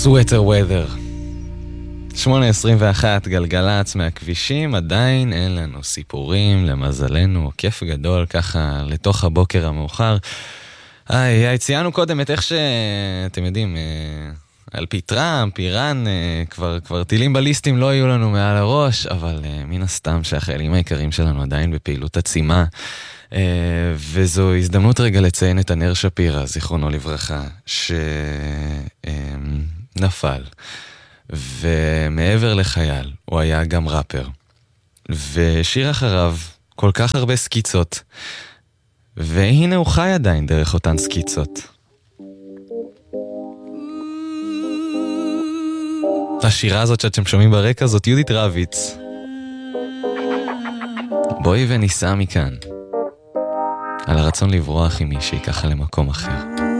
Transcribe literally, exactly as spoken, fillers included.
סוויטר ווית'ר. שמונה עשרים ואחת, גלגלץ מהכבישים, עדיין אין לנו סיפורים, למזלנו, כיף גדול ככה לתוך הבוקר המאוחר. איי, ציינו קודם את איך שאתם יודעים, על פי טראמפ, איראן, כבר, כבר טילים בליסטים לא יהיו לנו מעל הראש, אבל מן הסתם שהחיילים העיקרים שלנו עדיין בפעילות עצימה, וזו הזדמנות רגע לציין את הנר שפירא, זיכרונו לברכה, שנפל. ומעבר לחייל, הוא היה גם ראפר. ושיר אחריו כל כך הרבה סקיצות, והנה הוא חי עדיין דרך אותן סקיצות. השירה הזאת שאתם שומעים ברקע זאת יהודית רביץ. בואי וניסע מכאן. על הרצון לברוח עם מישהי ככה למקום אחר.